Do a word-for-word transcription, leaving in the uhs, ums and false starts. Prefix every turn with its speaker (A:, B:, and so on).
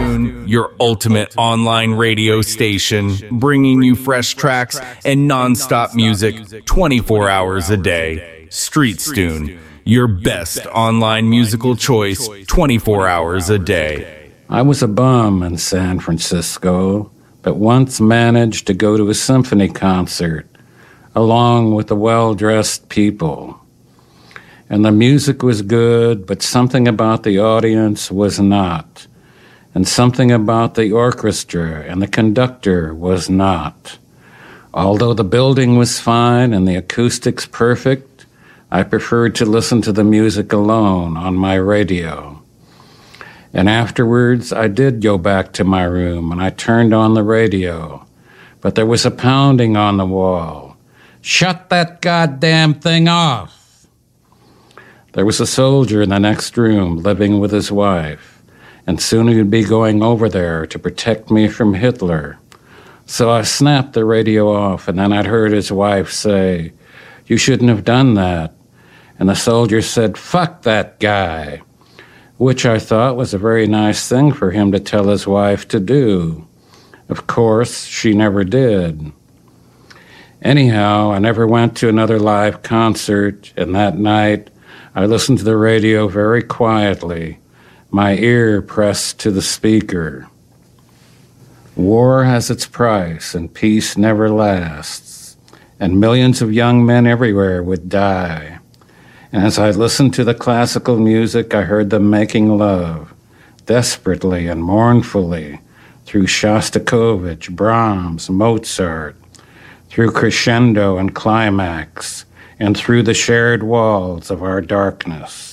A: Streetstune, your ultimate online radio station, bringing you fresh tracks and non-stop music twenty-four hours a day. Streetstune, your best online musical choice twenty-four hours a day.
B: I was a bum in San Francisco, but once managed to go to a symphony concert along with the well-dressed people. And the music was good, but something about the audience was not. And something about the orchestra and the conductor was not. Although the building was fine and the acoustics perfect, I preferred to listen to the music alone on my radio. And afterwards, I did go back to my room and I turned on the radio. But there was a pounding on the wall. "Shut that goddamn thing off!" There was a soldier in the next room living with his wife, and soon he would be going over there to protect me from Hitler. So I snapped the radio off, and then I'd heard his wife say, "You shouldn't have done that." And the soldier said, "Fuck that guy," which I thought was a very nice thing for him to tell his wife to do. Of course, she never did. Anyhow, I never went to another live concert, and that night I listened to the radio very quietly, my ear pressed to the speaker. War has its price, and peace never lasts, and millions of young men everywhere would die. And as I listened to the classical music, I heard them making love, desperately and mournfully, through Shostakovich, Brahms, Mozart, through crescendo and climax, and through the shared walls of our darkness.